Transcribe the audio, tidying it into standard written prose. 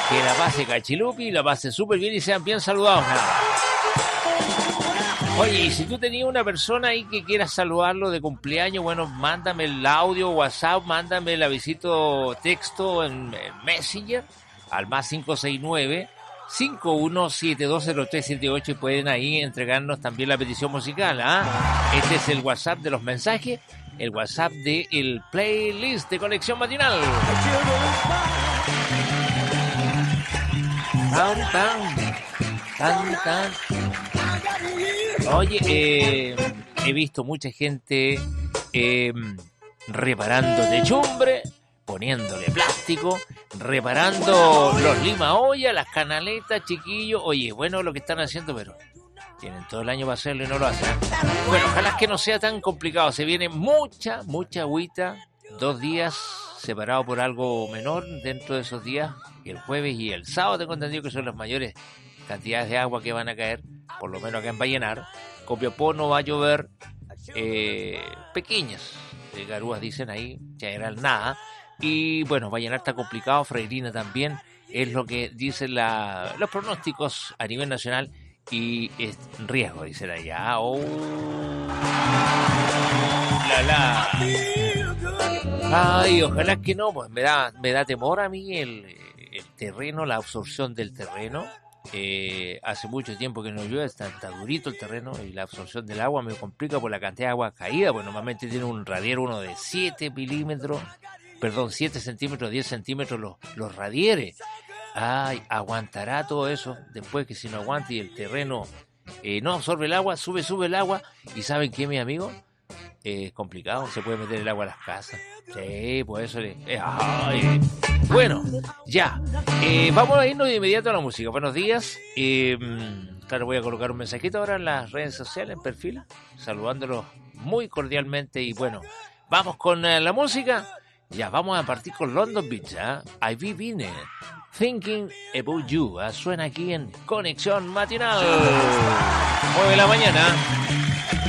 Que la pase cachilupi, la pase súper bien y sean bien saludados. Oye, y si tú tenías una persona ahí que quieras saludarlo de cumpleaños, bueno, mándame el audio, WhatsApp, mándame el avisito texto en Messenger al más 569-51720378 y pueden ahí entregarnos también la petición musical. Este es el WhatsApp de los mensajes, el WhatsApp del playlist de Conexión Matinal. Tan, tan, tan, tan. Oye, he visto mucha gente reparando techumbre, poniéndole plástico, reparando los limaollas, las canaletas, chiquillos. Oye, bueno lo que están haciendo, pero tienen todo el año para hacerlo y no lo hacen. Bueno, ojalá que no sea tan complicado. Se viene mucha agüita, 2 días separados por algo menor dentro de esos días, el jueves y el sábado tengo entendido que son las mayores cantidades de agua que van a caer, por lo menos acá en Vallenar. Copiapó no va a llover, pequeñas garúas dicen ahí, general nada. Y bueno, Vallenar está complicado, Freirina también, es lo que dicen los pronósticos a nivel nacional y es riesgo, dicen allá. Ay, ojalá que no, pues me da temor a mí el terreno, la absorción del terreno. Hace mucho tiempo que no llueve, está durito el terreno y la absorción del agua me complica por la cantidad de agua caída, pues normalmente tiene un radier uno de 7 centímetros, 10 centímetros los radieres. Ay, aguantará todo eso después que si no aguanta y el terreno no absorbe el agua, sube el agua y ¿saben qué, mi amigo? Complicado, se puede meter el agua a las casas. Sí, pues eso bueno, ya. Vamos a irnos de inmediato a la música. Buenos días. Claro, voy a colocar un mensajito ahora en las redes sociales, en perfil, saludándolos muy cordialmente. Y bueno, vamos con la música. Ya, vamos a partir con London Beach. I've been thinking about you. Suena aquí en Conexión Matinal. 9 de la mañana.